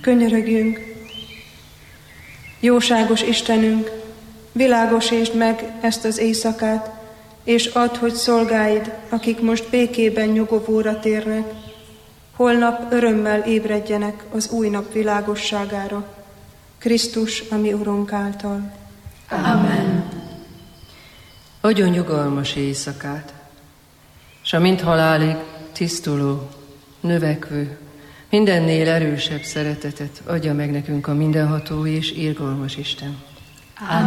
Könyörögjünk! Jóságos Istenünk, világosítsd meg ezt az éjszakát, és add, hogy szolgáid, akik most békében nyugovóra térnek, holnap örömmel ébredjenek az új nap világosságára, Krisztus, a mi Urunk által. Amen. Adjon nyugalmas éjszakát, s a mind halálig tisztuló, növekvő, mindennél erősebb szeretetet adja meg nekünk a mindenható és irgalmas Isten. Amen.